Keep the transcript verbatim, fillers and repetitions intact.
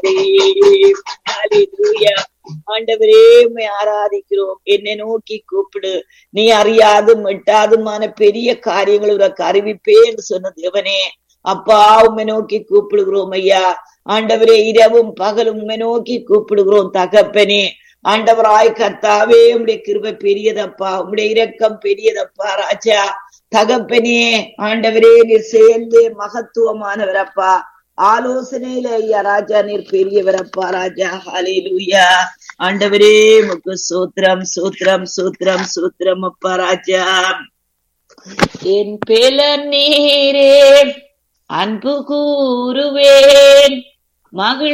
ஹல்லேலூயா. ஆண்டவரே உம்மை ஆராதிக்கிறோம். என்னை நோக்கி கூப்பிடு, நீ அறியாதும் எட்டாதுமான பெரிய காரியங்கள் உனக்கு அறிவிப்பேன் என்று சொன்ன தேவனே, அப்பா உம்மை நோக்கி கூப்பிடுகிறோம் ஐயா. ஆண்டவரே இரவும் பகலும் உம்மை நோக்கி கூப்பிடுகிறோம் தகப்பனே. ஆண்டவராய் கர்த்தாவே உம்முடைய கிருபை பெரியதப்பா, உம்முடைய இரக்கம் பெரியதப்பா ராஜா. தகப்பனே ஆண்டவரே நீர் சேர்ந்து மகத்துவமானவரப்பா. ஆலோசனையில ஐயா ராஜா நீர் பெரியவரப்பா ராஜா. ஹல்லேலூயா. ஆண்டவரே உமக்கு சூத்திரம் சூத்திரம் சூத்திரம் சூத்திரம் அப்பா ராஜா. என் பேலன் நீரே அன்பு கூறுவேன் மகிழ்